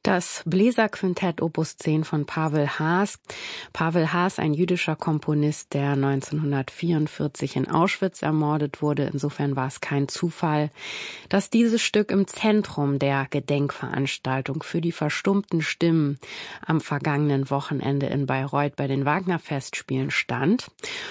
Das Bläserquintett Opus 10 von Pavel Haas. Pavel Haas, ein jüdischer Komponist, der 1944 in Auschwitz ermordet wurde. Insofern war es kein Zufall, dass dieses Stück im Zentrum der Gedenkveranstaltung für die verstummten Stimmen am vergangenen Wochenende in Bayreuth bei den Wagner-Festspielen stand.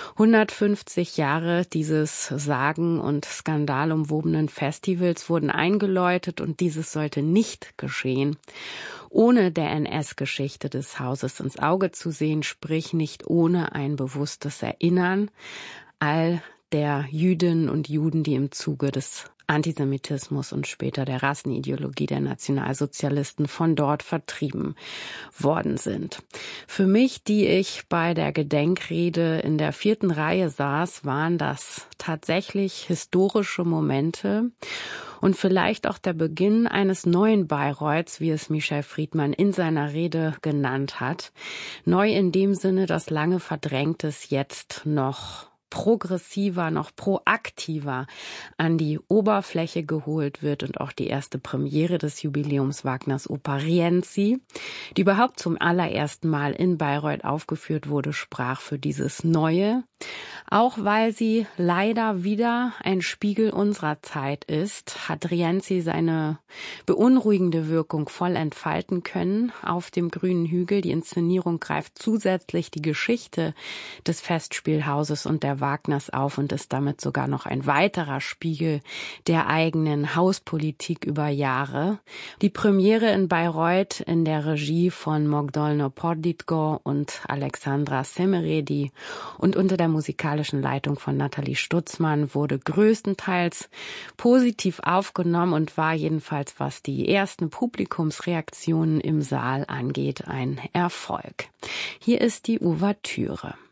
150 Jahre dieses sagen- und skandalumwobenen Festivals wurden eingeläutet und dieses sollte nicht geschehen, ohne der NS-Geschichte des Hauses ins Auge zu sehen, sprich nicht ohne ein bewusstes Erinnern all der Jüdinnen und Juden, die im Zuge des Antisemitismus und später der Rassenideologie der Nationalsozialisten von dort vertrieben worden sind. Für mich, die ich bei der Gedenkrede in der 4. Reihe saß, waren das tatsächlich historische Momente und vielleicht auch der Beginn eines neuen Bayreuths, wie es Michel Friedmann in seiner Rede genannt hat. Neu in dem Sinne, dass lange Verdrängtes jetzt noch progressiver, noch proaktiver an die Oberfläche geholt wird und auch die erste Premiere des Jubiläums Wagners Oper Rienzi, die überhaupt zum allerersten Mal in Bayreuth aufgeführt wurde, sprach für dieses Neue, auch weil sie leider wieder ein Spiegel unserer Zeit ist, hat Rienzi seine beunruhigende Wirkung voll entfalten können auf dem grünen Hügel. Die Inszenierung greift zusätzlich die Geschichte des Festspielhauses und der Wagners auf und ist damit sogar noch ein weiterer Spiegel der eigenen Hauspolitik über Jahre. Die Premiere in Bayreuth in der Regie von Mogdolno Porditko und Alexandra Semeredi und unter der musikalischen Leitung von Nathalie Stutzmann wurde größtenteils positiv aufgenommen und war jedenfalls, was die ersten Publikumsreaktionen im Saal angeht, ein Erfolg. Hier ist die Ouvertüre.